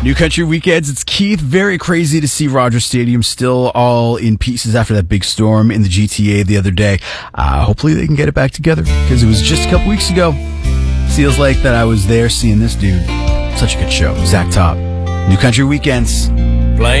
New Country Weekends, it's Keith. Very crazy to see Rogers Stadium still all in pieces after that big storm in the GTA the other day. Hopefully they can get it back together, because it was just a couple weeks ago. Feels like that I was there seeing this dude. Such a good show. Zach Top. New Country Weekends.